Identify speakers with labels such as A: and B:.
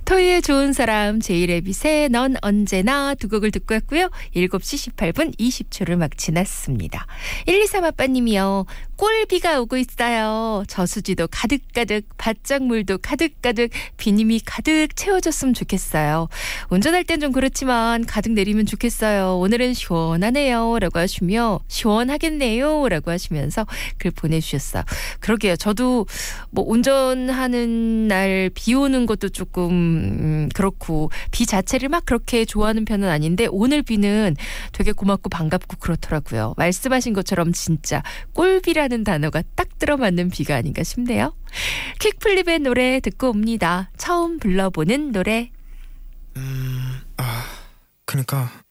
A: 토이의 좋은 사람, 제이레빗의 넌 언제나 두 곡을 듣고 왔고요. 7시 18분 20초를 막 지났습니다. 123 아빠님이요. 꿀비가 오고 있어요. 저수지도 가득가득, 밭작물도 가득가득, 비님이 가득 채워졌으면 좋겠어요. 운전할 땐 좀 그렇지만 가득 내리면 좋겠어요. 오늘은 시원하네요. 라고 하시며 시원하겠네요. 라고 하시면서 글 보내주셨어요. 그러게요. 저도 뭐 운전하는 날 비 오는 것도 조금 그렇고 비 자체를 막 그렇게 좋아하는 편은 아닌데 오늘 비는 되게 고맙고 반갑고 그렇더라고요. 말씀하신 것처럼 진짜 꿀비라는 단어가 딱 들어맞는 비가 아닌가 싶네요. 퀵플립의 노래 듣고 옵니다. 처음 불러보는 노래.
B: 그니까